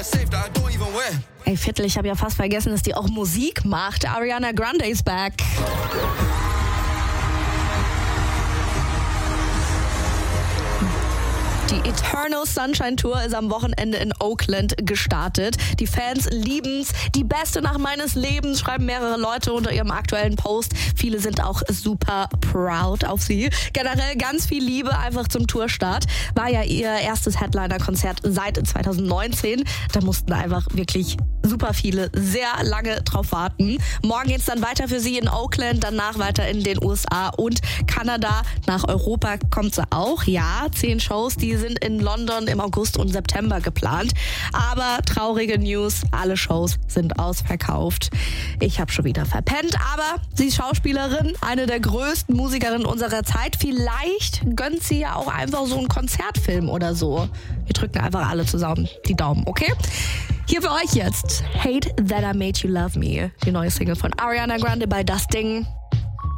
Ey, Viertel, ich habe ja fast vergessen, dass die auch Musik macht. Ariana Grande is back. Die Eternal Sunshine Tour ist am Wochenende in Oakland gestartet. Die Fans lieben's. Die beste Nacht meines Lebens, schreiben mehrere Leute unter ihrem aktuellen Post. Viele sind auch super proud auf sie. Generell ganz viel Liebe einfach zum Tourstart. War ja ihr erstes Headliner-Konzert seit 2019. Da mussten einfach wirklich super viele sehr lange drauf warten. Morgen geht's dann weiter für sie in Oakland, danach weiter in den USA und Kanada. Nach Europa kommt sie auch. Ja, 10 Shows, die sind in London im August und September geplant. Aber traurige News, alle Shows sind ausverkauft. Ich habe schon wieder verpennt, aber sie ist Schauspielerin, eine der größten Musikerinnen unserer Zeit. Vielleicht gönnt sie ja auch einfach so einen Konzertfilm oder so. Wir drücken einfach alle zusammen die Daumen, okay? Hier für euch jetzt Hate That I Made You Love Me, die neue Single von Ariana Grande bei Das Ding.